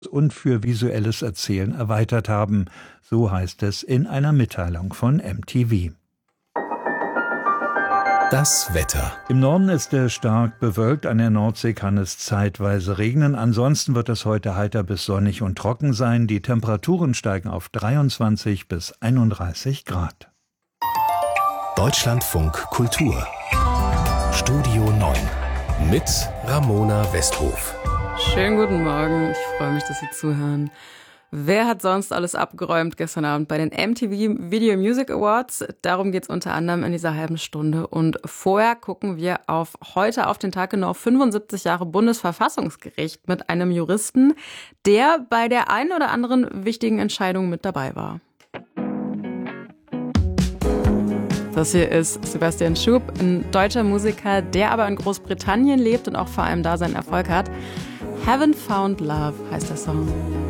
und für visuelles Erzählen erweitert haben. So heißt es in einer Mitteilung von MTV. Das Wetter. Im Norden ist es stark bewölkt, an der Nordsee kann es zeitweise regnen. Ansonsten wird es heute heiter bis sonnig und trocken sein. Die Temperaturen steigen auf 23 bis 31 Grad. Deutschlandfunk Kultur. Studio 9 mit Ramona Westhof. Schönen guten Morgen, ich freue mich, dass Sie zuhören. Wer hat sonst alles abgeräumt gestern Abend bei den MTV Video Music Awards? Darum geht es unter anderem in dieser halben Stunde. Und vorher gucken wir heute auf den Tag genau 75 Jahre Bundesverfassungsgericht mit einem Juristen, der bei der einen oder anderen wichtigen Entscheidung mit dabei war. Das hier ist Sebastian Schub, ein deutscher Musiker, der aber in Großbritannien lebt und auch vor allem da seinen Erfolg hat. Haven't Found Love heißt der Song.